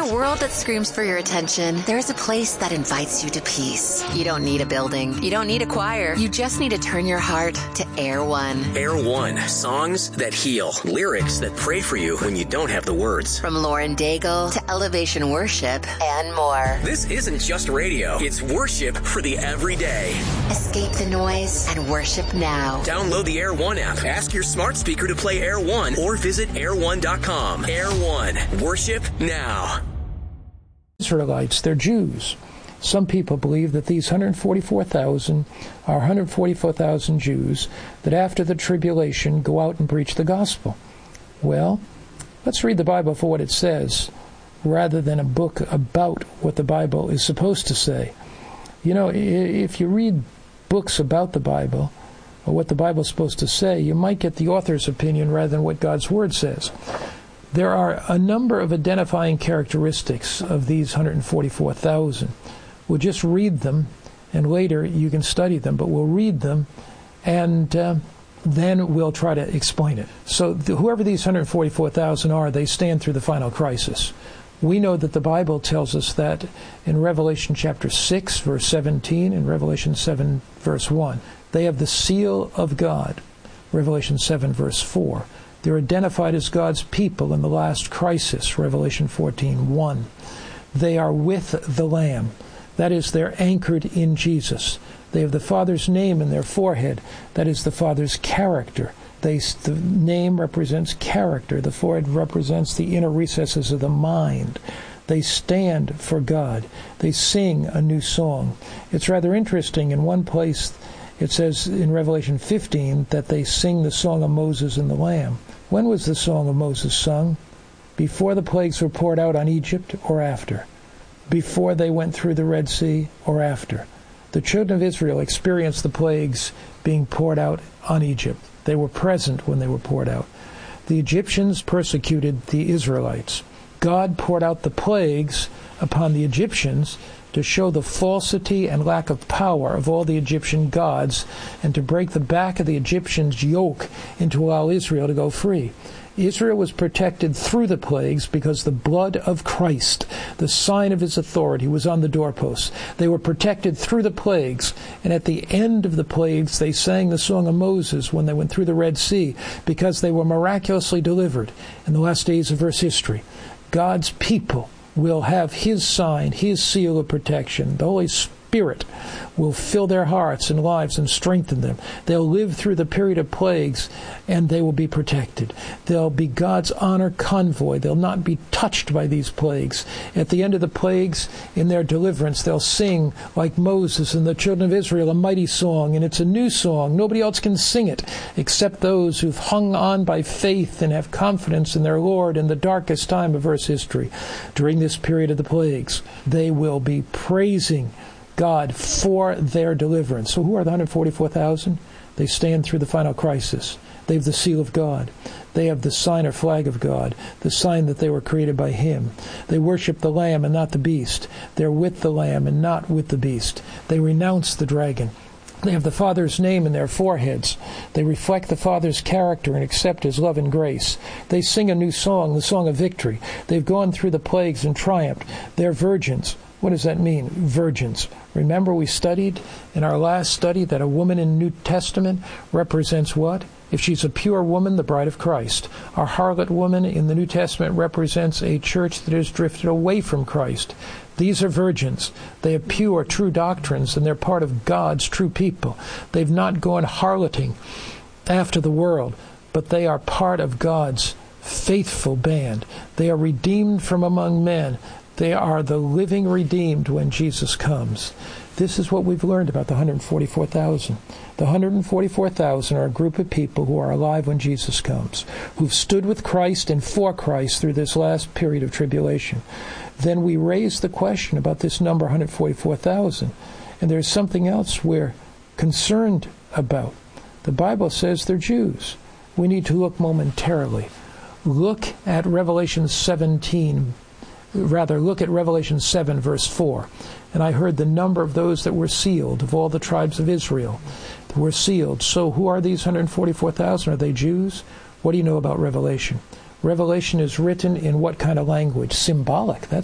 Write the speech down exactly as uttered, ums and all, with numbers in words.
a world that screams for your attention, there's a place that invites you to peace. You don't need a building. You don't need a choir. You just need to turn your heart to Air One. Air One. Songs that heal. Lyrics that pray for you when you don't have the words. From Lauren Daigle to Elevation Worship and more. This isn't just radio. It's worship for the everyday. Escape the noise and worship now. Download the Air One app. Ask your smart speaker to play Air One or visit air one dot com. Air One. Worship now. Israelites, they're Jews. Some people believe that these one hundred forty-four thousand are one hundred forty-four thousand Jews that after the tribulation go out and preach the gospel. Well, let's read the Bible for what it says rather than a book about what the Bible is supposed to say. You know, if you read books about the Bible or what the Bible is supposed to say, you might get the author's opinion rather than what God's Word says. There are a number of identifying characteristics of these one hundred forty-four thousand. We'll just read them, and later you can study them, but we'll read them, and uh, then we'll try to explain it. So the, whoever these one hundred forty-four thousand are, they stand through the final crisis. We know that the Bible tells us that in Revelation chapter six, verse seventeen, and Revelation seven, verse one. They have the seal of God, Revelation seven, verse four. They're identified as God's people in the last crisis, Revelation fourteen, one. They are with the Lamb. That is, they're anchored in Jesus. They have the Father's name in their forehead. That is the Father's character. They, the name represents character. The forehead represents the inner recesses of the mind. They stand for God. They sing a new song. It's rather interesting. In one place, it says in Revelation fifteen that they sing the song of Moses and the Lamb. When was the song of Moses sung? Before the plagues were poured out on Egypt or after? Before they went through the Red Sea or after? The children of Israel experienced the plagues being poured out on Egypt. They were present when they were poured out. The Egyptians persecuted the Israelites. God poured out the plagues upon the Egyptians to show the falsity and lack of power of all the Egyptian gods and to break the back of the Egyptians' yoke and to allow Israel to go free. Israel was protected through the plagues because the blood of Christ, the sign of his authority, was on the doorposts. They were protected through the plagues, and at the end of the plagues, they sang the song of Moses when they went through the Red Sea because they were miraculously delivered in the last days of Earth's history. God's people will have his sign, his seal of protection. The Holy Spirit will fill their hearts and lives and strengthen them. They'll live through the period of plagues, and they will be protected. They'll be God's honor convoy. They'll not be touched by these plagues. At the end of the plagues, in their deliverance, they'll sing, like Moses and the children of Israel, a mighty song, and it's a new song. Nobody else can sing it except those who've hung on by faith and have confidence in their Lord in the darkest time of Earth's history. During this period of the plagues, they will be praising God for their deliverance. So who are the one hundred forty-four thousand? They stand through the final crisis. They have the seal of God. They have the sign or flag of God, the sign that they were created by him. They worship the Lamb and not the beast. They're with the Lamb and not with the beast. They renounce the dragon. They have the Father's name in their foreheads. They reflect the Father's character and accept his love and grace. They sing a new song, the song of victory. They've gone through the plagues and triumphed. They're virgins. What does that mean, virgins? Remember we studied in our last study that a woman in the New Testament represents what? If she's a pure woman, the bride of Christ. Our harlot woman in the New Testament represents a church that has drifted away from Christ. These are virgins. They have pure, true doctrines, and they're part of God's true people. They've not gone harloting after the world, but they are part of God's faithful band. They are redeemed from among men. They are the living redeemed when Jesus comes. This is what we've learned about the one hundred forty-four thousand. The one hundred forty-four thousand are a group of people who are alive when Jesus comes, who've stood with Christ and for Christ through this last period of tribulation. Then we raise the question about this number, one hundred forty-four thousand, and there's something else we're concerned about. The Bible says they're Jews. We need to look momentarily. Look at Revelation seventeen. Rather, look at Revelation seven, verse four. And I heard the number of those that were sealed, of all the tribes of Israel, that were sealed. So who are these one hundred forty-four thousand? Are they Jews? What do you know about Revelation? Revelation is written in what kind of language? Symbolic. That's